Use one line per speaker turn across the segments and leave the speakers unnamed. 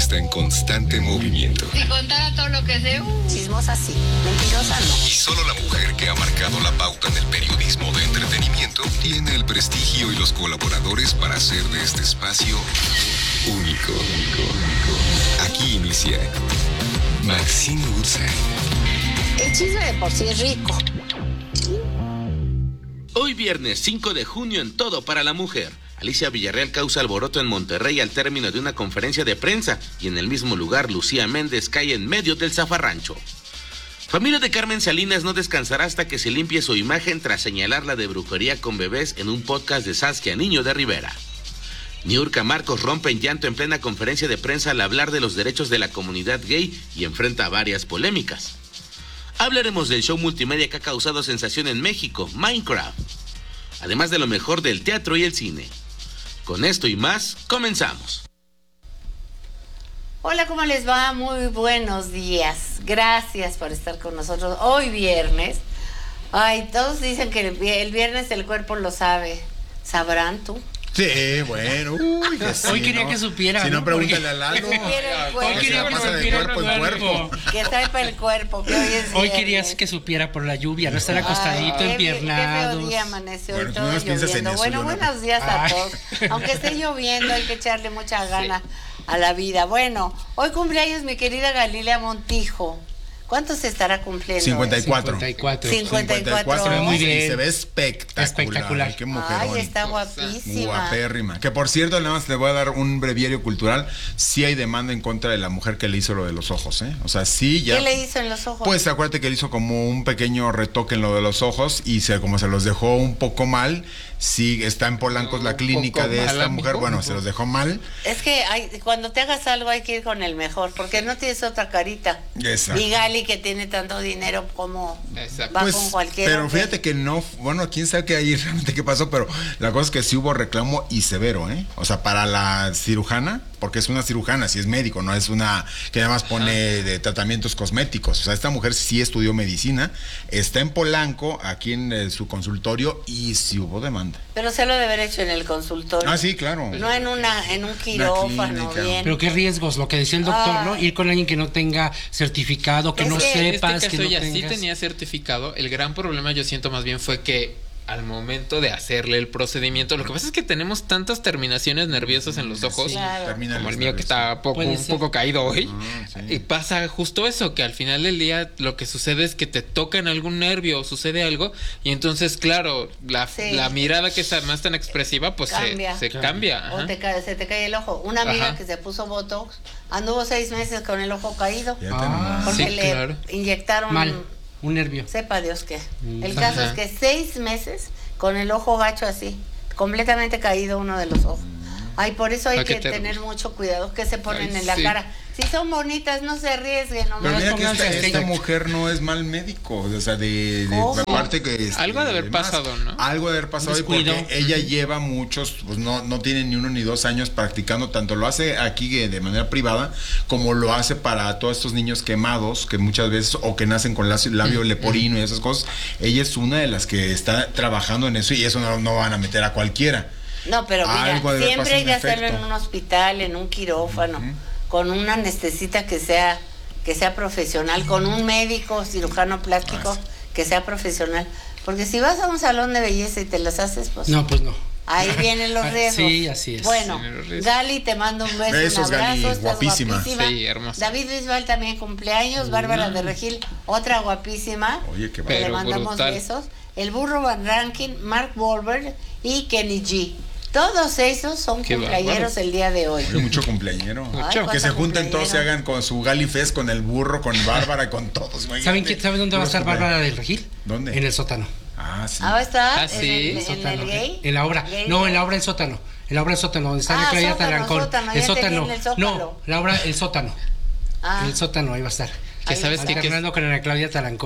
está en constante movimiento.
Si contara todo lo que sé, chismosa sí, mentirosa no.
Y solo la mujer que ha marcado la pauta en el periodismo de entretenimiento tiene el prestigio y los colaboradores para hacer de este espacio único. Aquí inicia Maxine Woodside.
El chisme de por sí es rico.
Hoy viernes 5 de junio en Todo para la Mujer. Alicia Villarreal causa alboroto en Monterrey al término de una conferencia de prensa y en el mismo lugar Lucía Méndez cae en medio del zafarrancho. Familia de Carmen Salinas no descansará hasta que se limpie su imagen tras señalarla de brujería con bebés en un podcast de Saskia Niño de Rivera. Niurka Marcos rompe en llanto en plena conferencia de prensa al hablar de los derechos de la comunidad gay y enfrenta varias polémicas. Hablaremos del show multimedia que ha causado sensación en México, Minecraft. Además de lo mejor del teatro y el cine. Con esto y más, comenzamos.
Hola, ¿cómo les va? Muy buenos días. Gracias por estar con nosotros hoy viernes. Ay, todos dicen que el viernes el cuerpo lo sabe. ¿Sabrán tú?
Sí, bueno, uy, que sí,
hoy quería que supiera.
Si no, pregúntale a Lalo.
Hoy
quería que
pasa de
supiera
cuerpo en cuerpo.
Que sepa el cuerpo, que hoy es
Hoy
viernes.
querías que supiera por la lluvia, no estar acostadito,
Qué
empiernados.
feo día amaneció
Bueno,
y
tú
todo
no piensas en
lloviendo.
eso,
Bueno,
yo no.
buenos días a
Ay.
todos. Aunque esté lloviendo, hay que echarle mucha gana a la vida. Bueno, hoy cumpleaños mi querida Galilea Montijo. ¿Cuántos estará cumpliendo?
54.
54.
Muy
Y
bien.
se ve espectacular. Qué mujerón.
Ay, está guapísima.
Guapérrima. Que por cierto, nada más le voy a dar un breviario cultural. Sí hay demanda en contra de la mujer que le hizo lo de los ojos, ¿eh? O sea, sí ya.
¿Qué le hizo en los ojos?
Pues acuérdate que le hizo como un pequeño retoque en lo de los ojos y como se los dejó un poco mal. Sí, está en Polanco la clínica de esta mujer. Bueno, se los dejó mal.
Es que cuando te hagas algo hay que ir con el mejor, porque no tienes otra carita.
Exacto.
Y Gali, que tiene tanto dinero, como va
Pues,
con cualquiera.
pero fíjate que no, bueno, quién sabe qué ahí realmente qué pasó, pero la cosa es que sí hubo reclamo y severo, ¿eh? O sea, para la cirujana, porque es una cirujana, sí es médico, no es una que nada más pone de tratamientos cosméticos. O sea, esta mujer sí estudió medicina, está en Polanco, aquí en su consultorio, y sí hubo demanda.
Pero se lo debe haber hecho en el consultorio.
Ah, sí, claro.
No en un quirófano,
clínica.
bien.
Pero qué riesgos, lo que decía el doctor, ¿no? Ir con alguien que no tenga certificado, que
Es
no
que en
sepas,
este
que
caso
no
ya sí
tengas.
tenía certificado. El gran problema yo siento más bien fue que al momento de hacerle el procedimiento, lo que pasa es que tenemos tantas terminaciones nerviosas en los ojos,
claro.
Termina
como
los
el mío que
nervios.
está
Puede
un
ser.
poco caído hoy,
sí.
y pasa justo eso, que al final del día lo que sucede es que te toca en algún nervio o sucede algo, y entonces claro, la mirada que es además tan expresiva, pues
Cambia.
se cambia.
O
Ajá.
se te cae el ojo. Una amiga
Ajá.
que se puso Botox anduvo 6 meses con el ojo caído.
Ya tenemos.
Porque
Sí,
le
claro.
inyectaron.
Mal, un nervio.
Sepa Dios qué. El caso
Ajá.
es que 6 meses con el ojo gacho así, completamente caído uno de los ojos. Ay, por eso hay
Ah, qué
que
terrible.
tener mucho cuidado que se ponen
Ay,
en la
sí.
cara. Si son bonitas, no se arriesguen,
Pero
nomás.
mira que
pónganse
esta
aceite.
mujer no es mal médico, o sea, de
¿Cómo?
aparte que
Algo ha de haber
demás,
pasado, ¿no?
Algo ha de haber pasado y porque
Descuido.
ella lleva muchos, pues no tiene ni 1 ni 2 años practicando, tanto lo hace aquí de manera privada, como lo hace para todos estos niños quemados, que muchas veces, o que nacen con labio leporino y esas cosas. Ella es una de las que está trabajando en eso y eso no van a meter a cualquiera.
No, pero
Algo
mira,
debe
siempre
pasar
hay
en
que hacerlo en
efecto.
un hospital, en un quirófano, con una anestesista que sea profesional, con un médico cirujano plástico que sea profesional. Porque si vas a un salón de belleza y te las haces, pues
No, pues no.
ahí vienen los riesgos.
Sí, así es.
Bueno,
Vienen los riesgos.
Gali, te mando un beso,
Besos,
un abrazo,
Gali,
estás
guapísima.
Sí, hermosa.
David Bisbal también cumpleaños, Bárbara de Regil, otra guapísima.
Oye, qué
que le
Pero
mandamos
brutal.
besos. El Burro Van Rankin, Mark Wahlberg y Kenny G. Todos esos son
Qué
cumpleañeros
bárbaro.
el día de hoy.
Hay mucho cumpleañero.
Mucho.
Que se
cuánta
junten todos, se
cumpleañera.
hagan con su Gali Fest, con el burro, con Bárbara, con todos.
¿Saben dónde va a estar Bárbara del Regil?
¿Dónde?
En el sótano.
Ah, sí.
Ah, está
Ah, sí.
en el
Sótano.
gay.
En la obra.
Gay
No,
gay.
en la obra El Sótano. En la obra El Sótano, donde está la Claudia
sótano,
Talancón.
sótano,
El
ya
sótano.
entendí, en el Zócalo.
No, la obra El Sótano.
Ah,
El sótano, ahí va a estar.
Que sabes que
Alternando con Ana Claudia Talancón.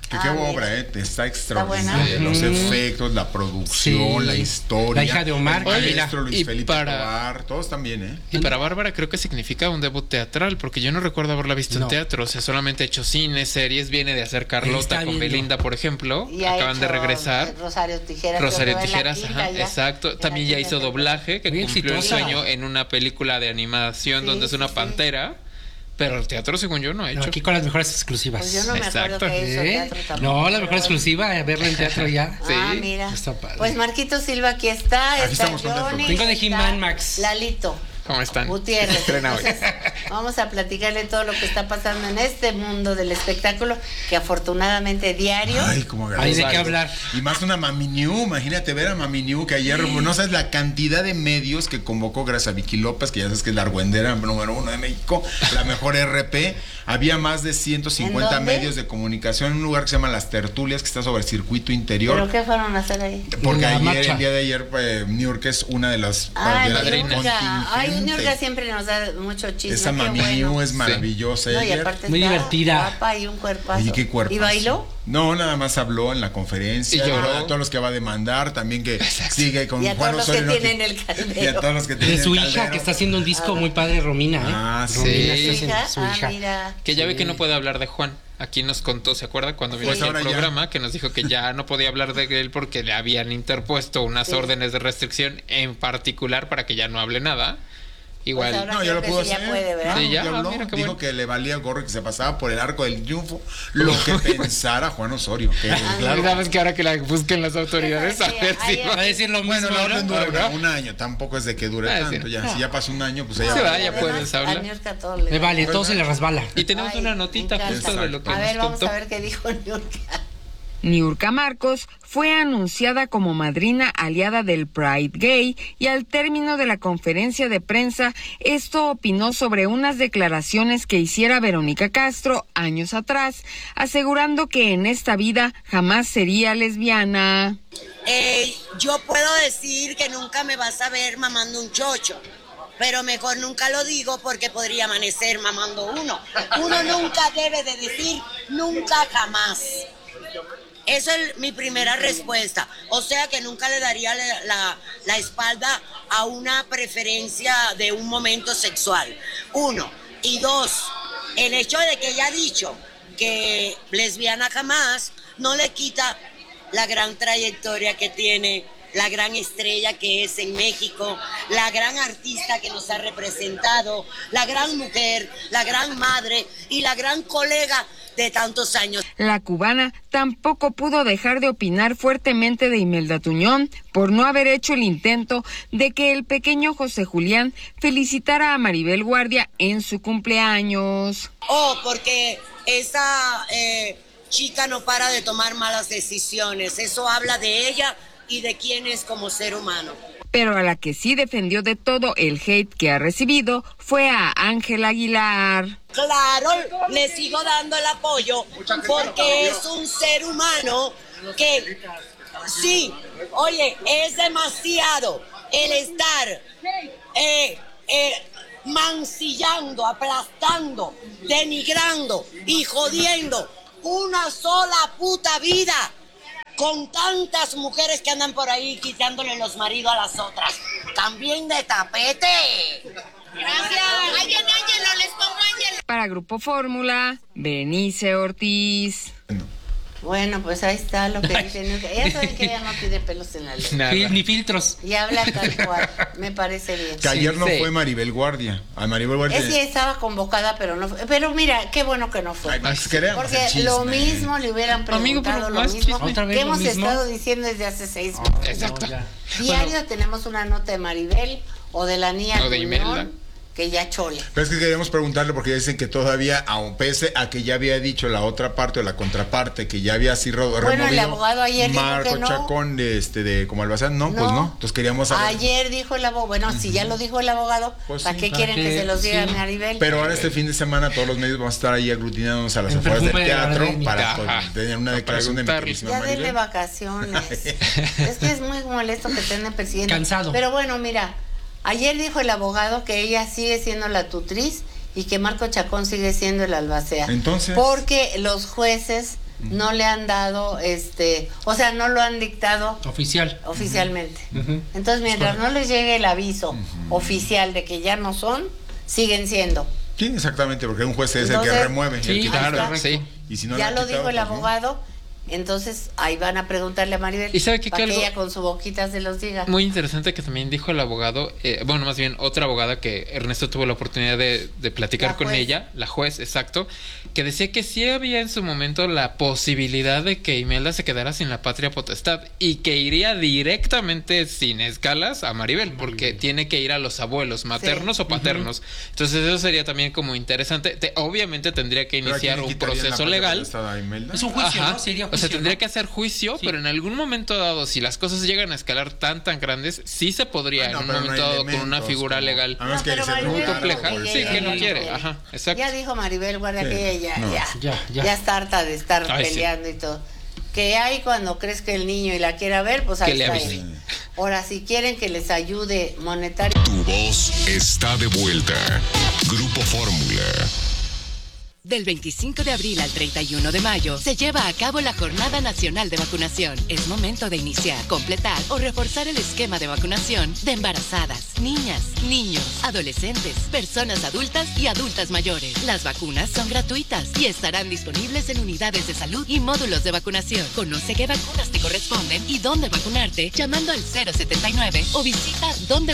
qué obra, está extraordinaria.
buena.
Los efectos, la producción, la historia.
La hija de Omar,
el maestro Luis
y
Felipe Tovar, todos están bien,
Y para Bárbara creo que significa un debut teatral, porque yo no recuerdo haberla visto en teatro. O sea, solamente ha hecho cine, series, viene de hacer Carlota con Belinda, por ejemplo.
Y
acaban de regresar.
Rosario Tijeras.
Ajá, exacto. También ya hizo doblaje, que cumplió el sueño en una película de animación donde es una pantera. Pero el teatro, según yo, no ha hecho.
Aquí con las mejores exclusivas.
Pues yo no me acuerdo que hizo teatro tampoco.
No, la mejor exclusiva, verla en teatro ya.
Mira.
Está padre.
Pues Marquito Silva aquí está.
Aquí
está
estamos contentos.
Johnny.
Vengo de He-Man, Max.
Lalito.
¿Cómo están?
Gutiérrez.
Estrena hoy.
Entonces, vamos a platicarle todo lo que está pasando en este mundo del espectáculo, que afortunadamente diario.
Ay, como
Hay de qué hablar.
Y más una Mami New, imagínate ver a Mami New, que ayer, no sabes la cantidad de medios que convocó gracias a Vicky López, que ya sabes que es la argüendera número 1 de México, la mejor RP. Había más de 150 medios de comunicación en un lugar que se llama Las Tertulias, que está sobre el circuito interior.
¿Pero qué fueron a hacer ahí?
Porque
La
ayer,
marcha.
el día de ayer, New York es una de las
Niurka siempre nos da mucho chisme.
Esa
qué
Mami
bueno.
New es maravillosa.
No, y
ayer.
aparte
Muy
está
divertida.
guapa y un cuerpazo.
Oye, qué cuerpazo.
¿Y bailó?
No, nada más habló en la conferencia.
Y lloró.
A todos los que va a demandar, también que sigue con
Y a
Juan
todos los que
Osorio.
tienen el caldero.
Y a todos los que tienen
De su
el
hija,
caldero.
que está haciendo un disco muy padre, Romina, ¿eh?
Ah, sí.
Romina
Sí.
está haciendo su hija.
Mira.
Que ya ve que no puede hablar de Juan. Aquí nos contó, ¿se acuerda? Cuando vino
Pues
aquí al
ahora ya.
programa, que nos dijo que ya no podía hablar de él porque le habían interpuesto unas órdenes de restricción en particular para que ya no hable nada. Igual.
Pues ahora
No, ya lo
creo
pudo
que sí
hacer.
ya puede, ¿verdad?
Sí, ya,
habló,
mira qué
dijo
bueno.
que le valía el gorro y que se pasaba por el arco del triunfo lo que pensara Juan Osorio. Que, claro,
Sabes que ahora que la busquen las autoridades a ver si
Va a decir lo mismo,
bueno, la orden
¿no?
dura un año, tampoco es de que dure tanto.
sí.
Ya, si ya pasó un año, pues ya.
Se va,
Y
ya
además,
puedes hablar.
a Niurka todo le
Me vale, todo se le resbala.
Y tenemos
Ay,
una
me
notita
encanta.
justo de lo que
A ver,
nos
vamos
contó.
a ver qué dijo Niurka.
Niurka Marcos fue anunciada como madrina aliada del Pride Gay y al término de la conferencia de prensa, esto opinó sobre unas declaraciones que hiciera Verónica Castro años atrás, asegurando que en esta vida jamás sería lesbiana.
Yo puedo decir que nunca me vas a ver mamando un chocho, pero mejor nunca lo digo porque podría amanecer mamando uno. Uno nunca debe de decir nunca jamás. Esa es mi primera respuesta. O sea que nunca le daría la espalda a una preferencia de un momento sexual. 1. Y 2, el hecho de que ella ha dicho que lesbiana jamás no le quita la gran trayectoria que tiene, la gran estrella que es en México, la gran artista que nos ha representado, la gran mujer, la gran madre y la gran colega de tantos años.
La cubana tampoco pudo dejar de opinar fuertemente de Imelda Tuñón por no haber hecho el intento de que el pequeño José Julián felicitara a Maribel Guardia en su cumpleaños.
Porque esa chica no para de tomar malas decisiones. Eso habla de ella y de quién es como ser humano.
Pero a la que sí defendió de todo el hate que ha recibido fue a Ángela Aguilar.
Claro, le sigo dando el apoyo porque es un ser humano que, sí, oye, es demasiado el estar mancillando, aplastando, denigrando y jodiendo una sola puta vida con tantas mujeres que andan por ahí quitándole los maridos a las otras. También de tapete. Gracias. Ahí viene Ángelo, les pongo Ángelo.
Para Grupo Fórmula, Berenice Ortiz.
Bueno, pues ahí está lo que dice Niurka. Ya saben que ella no tiene pelos en la lengua.
Nada.
Ni filtros.
Y habla tal cual. Me parece bien.
Que ayer no
Sí.
fue Maribel Guardia. A Maribel Guardia.
Sí, estaba convocada, pero no fue. Pero mira, qué bueno que no fue.
Ay, pues queríamos
Porque
el chisme.
lo mismo le hubieran
Amigo,
preguntado,
pero
lo
más
mismo
chisme.
¿Otra vez
que
lo
hemos
mismo?
estado diciendo desde hace 6 meses.
Exacto.
No, ya.
Diario tenemos una nota de Maribel o de la niña
O de
Tuñón,
Imelda.
que ya chole.
Pero es que queríamos preguntarle porque dicen que todavía, aun pese a que ya había dicho la otra parte o la contraparte, que ya había así removido
el abogado ayer dijo
Marco
que no.
Chacón de como Albazán, no, pues no. Entonces queríamos saber.
Ayer dijo el abogado, bueno, si ya lo dijo el abogado,
Pues
¿para
sí,
qué
¿para
quieren
qué?
que se los diga
Sí.
Maribel?
Pero ahora este fin de semana todos los medios vamos a estar ahí aglutinándonos a las
En
afueras del
perfume de la
teatro
Academia.
para
Ajá.
tener una declaración de mi
preguntarle.
queridísima
Ya denle
Maribel.
vacaciones. Es que es muy molesto que estén persiguiendo.
Cansado.
Pero bueno, mira, ayer dijo el abogado que ella sigue siendo la tutriz y que Marco Chacón sigue siendo el albacea.
Entonces.
Porque los jueces no le han dado, o sea, no lo han dictado oficialmente. Entonces, mientras no les llegue el aviso oficial de que ya no son, siguen siendo.
Sí, exactamente, porque un juez es el que remueve.
Sí, claro, sí.
Y si no
ya lo dijo el abogado. Entonces ahí van a preguntarle a Maribel
¿y sabe qué,
para que ella con su boquita se los diga.
Muy interesante que también dijo el abogado, bueno, más bien otra abogada que Ernesto tuvo la oportunidad de platicar con ella, la juez, exacto, que decía que sí había en su momento la posibilidad de que Imelda se quedara sin la patria potestad y que iría directamente sin escalas a Maribel, porque tiene que ir a los abuelos maternos o paternos. Entonces eso sería también como interesante. Obviamente tendría que iniciar un proceso legal.
Es un juicio, ¿no? Sería juicio.
O sea, tendría que hacer juicio, pero en algún momento dado, si las cosas llegan a escalar tan grandes, sí se podría en un momento dado con una figura legal muy compleja. Sí, que no quiere. Ajá, exacto.
Ya dijo Maribel Guardia que ella ya está harta de estar peleando y todo. Que hay cuando crees que el niño y la quiera ver, pues ahí está él. Ahora, si quieren que les ayude monetario.
Tu voz está de vuelta. Grupo Fórmula.
Del 25 de abril al 31 de mayo se lleva a cabo la Jornada Nacional de Vacunación. Es momento de iniciar, completar o reforzar el esquema de vacunación de embarazadas, niñas, niños, adolescentes, personas adultas y adultas mayores. Las vacunas son gratuitas y estarán disponibles en unidades de salud y módulos de vacunación. Conoce qué vacunas te corresponden y dónde vacunarte llamando al 079 o visita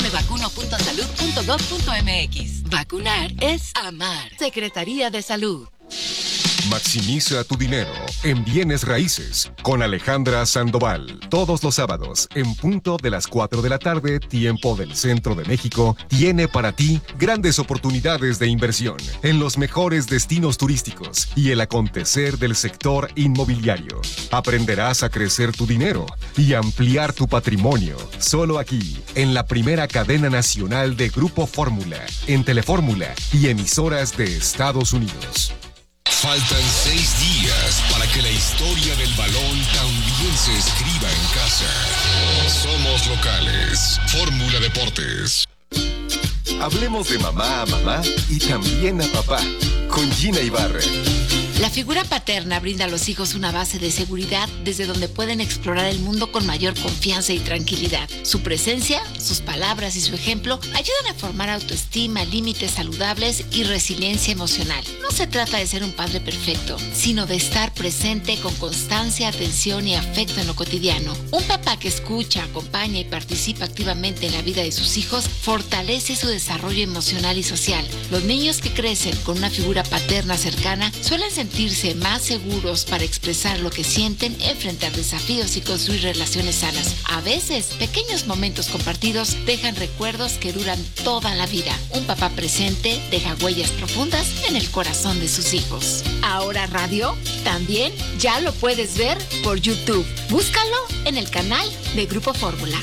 dondemevacuno.salud.gov.mx. Vacunar es amar. Secretaría de Salud.
Maximiza tu dinero en bienes raíces con Alejandra Sandoval. Todos los sábados, en punto de las 4 de la tarde, tiempo del Centro de México, tiene para ti grandes oportunidades de inversión en los mejores destinos turísticos y el acontecer del sector inmobiliario. Aprenderás a crecer tu dinero y ampliar tu patrimonio. Solo aquí, en la primera cadena nacional de Grupo Fórmula, en Telefórmula y emisoras de Estados Unidos. Faltan 6 días para que la historia del balón también se escriba en casa. Somos locales. Fórmula Deportes. Hablemos de mamá a mamá y también a papá. Con Gina Ibarra.
La figura paterna brinda a los hijos una base de seguridad desde donde pueden explorar el mundo con mayor confianza y tranquilidad. Su presencia, sus palabras y su ejemplo ayudan a formar autoestima, límites saludables y resiliencia emocional. No se trata de ser un padre perfecto, sino de estar presente con constancia, atención y afecto en lo cotidiano. Un papá que escucha, acompaña y participa activamente en la vida de sus hijos fortalece su desarrollo emocional y social. Los niños que crecen con una figura paterna cercana suelen sentirse más seguros para expresar lo que sienten, enfrentar desafíos y construir relaciones sanas. A veces, pequeños momentos compartidos dejan recuerdos que duran toda la vida. Un papá presente deja huellas profundas en el corazón de sus hijos. Ahora Radio también ya lo puedes ver por YouTube. Búscalo en el canal de Grupo Fórmula.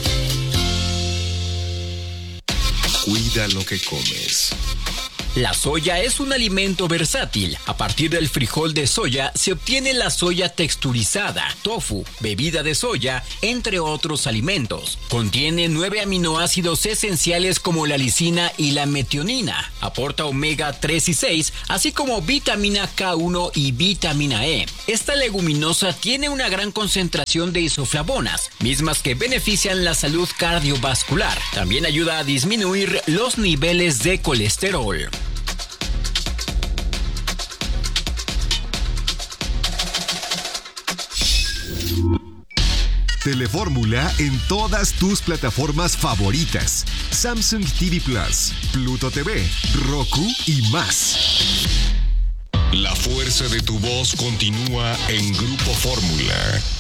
Cuida lo que comes.
La soya es un alimento versátil. A partir del frijol de soya se obtiene la soya texturizada, tofu, bebida de soya, entre otros alimentos. Contiene 9 aminoácidos esenciales como la lisina y la metionina. Aporta omega 3 y 6, así como vitamina K1 y vitamina E. Esta leguminosa tiene una gran concentración de isoflavonas, mismas que benefician la salud cardiovascular. También ayuda a disminuir los niveles de colesterol.
Telefórmula en todas tus plataformas favoritas. Samsung TV Plus, Pluto TV, Roku y más. La fuerza de tu voz continúa en Grupo Fórmula.